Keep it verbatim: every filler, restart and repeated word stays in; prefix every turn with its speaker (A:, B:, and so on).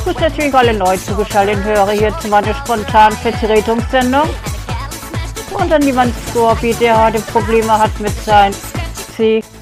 A: grüße natürlich alle neu zugeschalteten Hörer hier zu meiner spontanen Vertretungssendung. Und an jemand Scorpi, der heute Probleme hat mit seinem C